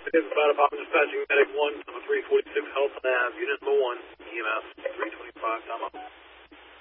About a pop dispatching medic 1, 346 Health Nav, unit number 1, EMS 325, time up.